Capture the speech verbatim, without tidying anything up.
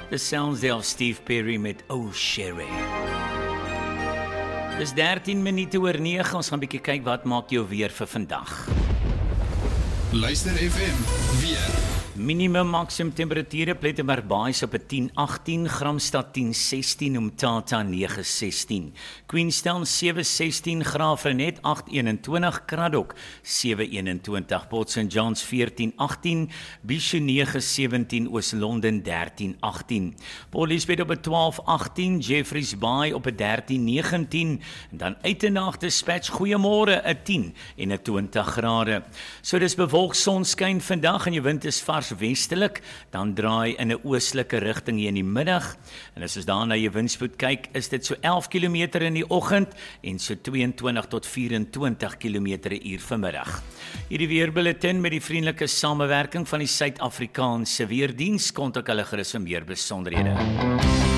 The sounds there of Steve Perry met Oh Sherry. Dis dertien minute oor nege, ons gaan 'n bietjie kyk wat maak jou weer vir vandag. Luister F M, weer. Minimum maksimum temperature, Plettenberg Baai op 'n tien agtien, Gramstad tien sestien, Umtata nege sestien, Queenstown sewe sestien, Graafrenet agt eenentwintig, Kraddock sewe eenentwintig, Port Saint Johns veertien agtien, Bishu nege sewentien, Oos-London dertien agtien, Port Elizabeth op 'n twaalf agtien, Jeffreys Bay op 'n dertien negentien, en dan Uitenaag Dispatch, goeiemôre, 'n tien en 'n twintig grade. So dis bewolk, sonskyn vandag en die wind is vars westelik, dan draai in 'n oostelike rigting hier in die middag. En as ons daar na jou windspoed kyk, is dit so elf kilometer in die oggend en so tweeëntwintig tot vyf-en-twintig kilometer per uur vanmiddag. Hierdie weerbulletin met die vriendelike samewerking van die Suid-Afrikaanse Weerdiens, kontak hulle gerus vir meer besonderhede.